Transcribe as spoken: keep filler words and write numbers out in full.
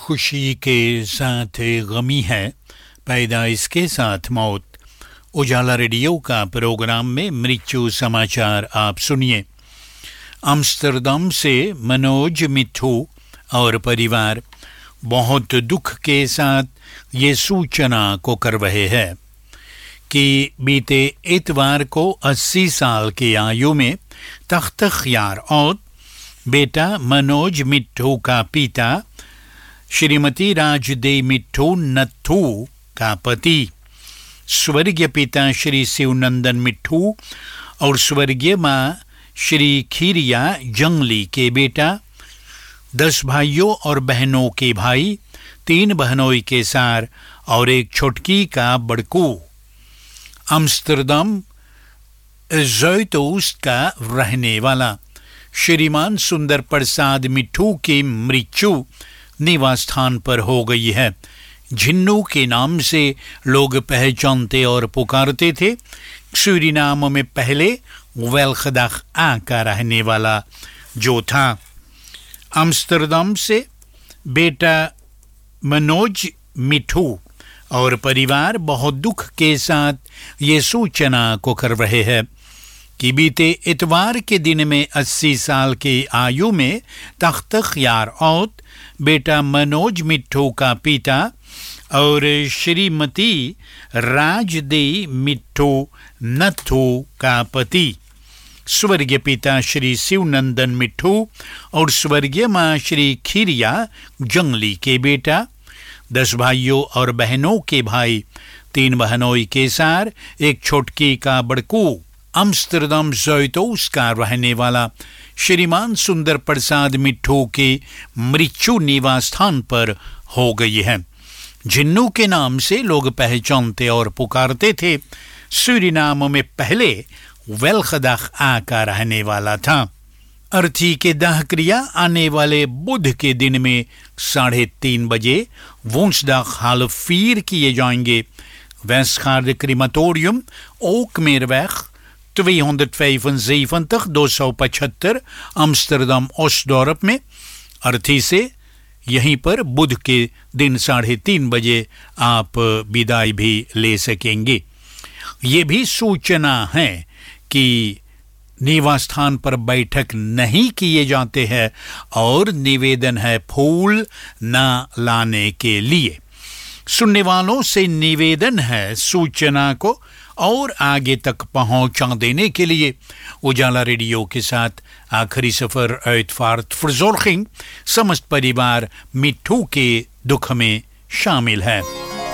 खुशी के साथ गमी है, पैदाइश के साथ मौत। उजाला रेडियो का प्रोग्राम में मृत्यु समाचार आप सुनिए। आम्स्टरडम से मनोज मिट्ठू और परिवार बहुत दुख के साथ ये सूचना को कर रहे हैं कि बीते इतवार को अस्सी साल की आयु में तख्त-ए-ख्यार और बेटा मनोज मिट्ठू का पिता श्रीमती राजदेई मिट्ठू नत्थू का पति स्वर्गीय पिता श्री शिवनंदन मिट्ठू और स्वर्गीय माँ श्री खीरिया जंगली के बेटा, दस भाइयों और बहनों के भाई, तीन बहनों के सार और एक छोटकी का बड़कू आम्स्टरडम ज़ुइदओस्ट का रहने वाला श्रीमान सुंदर प्रसाद मिट्ठू की मृत्यु निवास स्थान पर हो गई है। झिन्नू के नाम से लोग पहचानते और पुकारते थे। सूरीनाम में पहले वेल्खदाख आ का रहने वाला जो था। आम्स्टरडम से बेटा मनोज मिट्ठू और परिवार बहुत दुख के साथ ये सूचना को कर रहे हैं कि बीते इतवार के दिन में अस्सी साल की आयु में तख्त-ए-ख्यार और बेटा मनोज मिट्ठू का पिता और श्रीमती राजदेई मिट्ठू नत्थू का पति स्वर्गीय पिता श्री शिवनंदन मिट्ठू और स्वर्गीय माँ श्री खीरिया जंगली के बेटा, दस भाइयों और बहनों के भाई, तीन बहनों के सार, एक छोटकी का बड़कू आम्स्टरडम ज़ुइदओस्ट का रहने वाला श्रीमान सुंदर प्रसाद मिट्ठू की मृत्यु निवास स्थान पर हो गई है। झिन्नू के नाम से लोग पहचानते और पुकारते थे। सूरीनाम में पहले वेल्खदाख आ का रहने वाला था। अर्थी के दाह क्रिया आने वाले बुध के दिन में साढ़े तीन बजे वोंसडाग हालफीर किए जाएंगे। वेस्टगार्ड क्रीमेटोरियम ओकमेरweg tweehonderdvijfenzeventig दो सौ पचहत्तर आम्स्टरडम ओस्टडोर्प में। अर्थी से यहीं पर बुध के दिन साढ़े तीन बजे आप विदाई भी ले सकेंगे। ये भी सूचना है कि निवास स्थान पर बैठक नहीं किए जाते हैं और निवेदन है फूल न लाने के लिए। सुनने वालों से निवेदन है सूचना को और आगे तक पहुंचा देने के लिए। उजाला रेडियो के साथ आखिरी सफर uitvaart verzorging समस्त परिवार मिट्ठू के दुख में शामिल है।